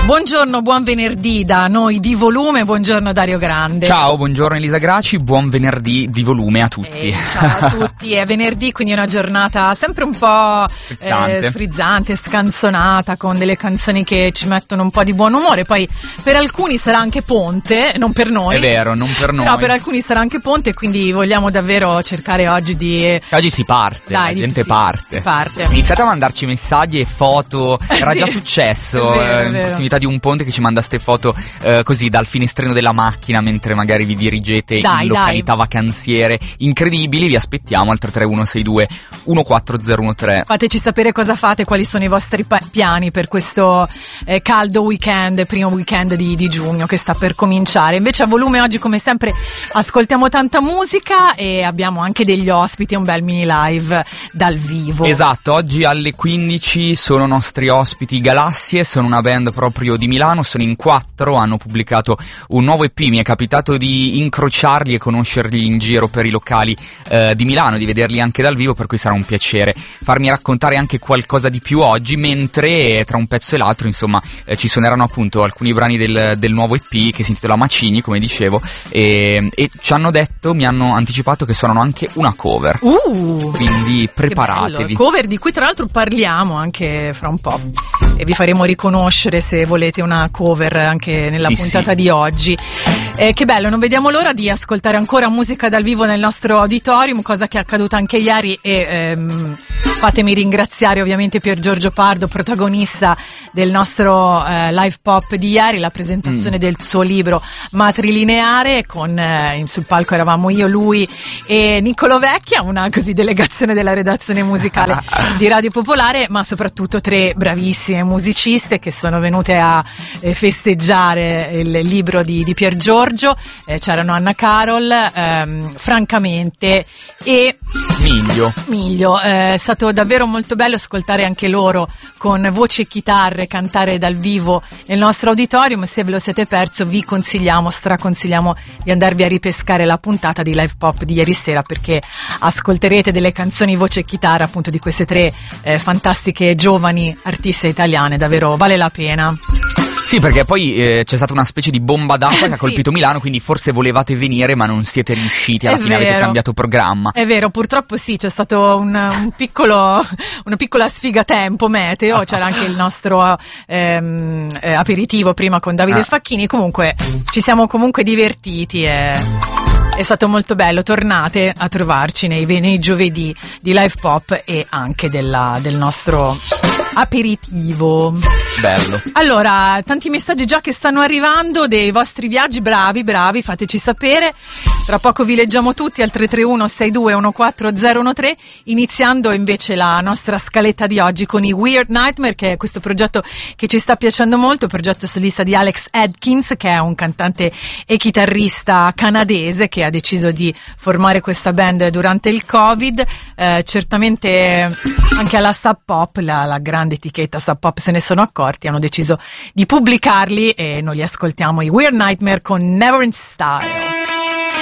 Buongiorno, buon venerdì da noi di Volume, buongiorno Dario Grande. Ciao, buongiorno Elisa Graci, buon venerdì di Volume a tutti. Ciao a tutti, è venerdì, quindi è una giornata sempre un po' frizzante, scanzonata, con delle canzoni che ci mettono un po' di buon umore. Poi per alcuni sarà anche ponte, non per noi. È vero, non per noi. Però per alcuni sarà anche ponte, quindi vogliamo davvero cercare oggi di... Oggi si parte, la gente parte. Si parte. Iniziate a mandarci messaggi e foto, era già successo è in vero. prossimità di un ponte che ci mandaste foto così dal finestrino della macchina mentre magari vi dirigete in località vacanziere incredibili. Vi aspettiamo al 33162 14013. Fateci sapere cosa fate, quali sono i vostri piani per questo caldo weekend, primo weekend di giugno che sta per cominciare. Invece a Volume oggi come sempre ascoltiamo tanta musica e abbiamo anche degli ospiti, un bel mini live dal vivo. Esatto, oggi alle 15 sono nostri ospiti i Galassie, sono una band proprio di Milano, sono in 4, hanno pubblicato un nuovo EP, mi è capitato di incrociarli e conoscerli in giro per i locali di Milano, di vederli anche dal vivo, per cui sarà un piacere farmi raccontare anche qualcosa di più oggi, mentre tra un pezzo e l'altro insomma ci suoneranno appunto alcuni brani del nuovo EP che si intitola Macini, come dicevo, e ci hanno detto, mi hanno anticipato che suonano anche una cover, quindi preparatevi. Cover di cui tra l'altro parliamo anche fra un po' e vi faremo riconoscere se volete una cover anche nella puntata di oggi. Che bello, non vediamo l'ora di ascoltare ancora musica dal vivo nel nostro auditorium, cosa che è accaduta anche ieri e fatemi ringraziare ovviamente Pier Giorgio Pardo, protagonista del nostro live pop di ieri, la presentazione del suo libro Matrilineare, con sul palco eravamo io, lui e Niccolo Vecchia, una così delegazione della redazione musicale di Radio Popolare, ma soprattutto 3 bravissime musiciste che sono venute a festeggiare il libro di Pier Giorgio. C'erano Anna Carol, Francamente e Miglio. È stato davvero molto bello ascoltare anche loro con voce e chitarre cantare dal vivo nel nostro auditorium. Se ve lo siete perso vi straconsigliamo di andarvi a ripescare la puntata di live pop di ieri sera, perché ascolterete delle canzoni voce e chitarra appunto di queste 3 fantastiche giovani artiste italiane, davvero vale la pena. Sì, perché poi c'è stata una specie di bomba d'acqua che ha colpito Milano, quindi forse volevate venire ma non siete riusciti, alla fine avete cambiato programma. È vero, purtroppo sì, c'è stato una piccola sfigatempo meteo, c'era anche il nostro aperitivo prima con Davide Facchini, comunque ci siamo comunque divertiti e... È stato molto bello, tornate a trovarci nei giovedì di live pop e anche del nostro aperitivo. Bello. Allora, tanti messaggi già che stanno arrivando dei vostri viaggi, bravi, fateci sapere. Tra poco vi leggiamo tutti al 33162141013, iniziando invece la nostra scaletta di oggi con i Weird Nightmare, che è questo progetto che ci sta piacendo molto, progetto solista di Alex Atkins, che è un cantante e chitarrista canadese che ha deciso di formare questa band durante il Covid. Certamente anche alla Sub Pop, la grande etichetta Sub Pop, se ne sono accorti, hanno deciso di pubblicarli e noi li ascoltiamo, i Weird Nightmare con Never in Style.